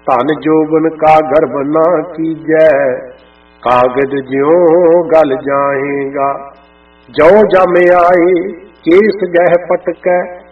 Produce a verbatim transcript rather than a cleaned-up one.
ਧਨ ਜੋਬਨ का गर्भ ना कीजै, कागज ज्यों गल जाएगा। जो जम आए केस गह पटकै,